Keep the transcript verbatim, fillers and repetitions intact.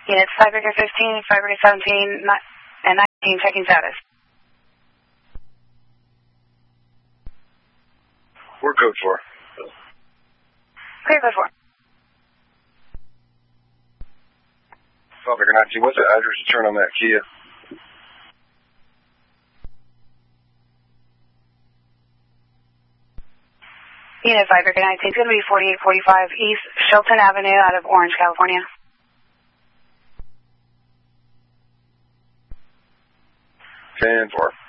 Units five Victor fifteen, five Victor seventeen, and nineteen, checking status. We're code four. Clear code four. five Victor nineteen, what's the address to turn on that Kia? Unit five Victor nineteen, it's going to be forty-eight forty-five East Shelton Avenue out of Orange, California. ten four.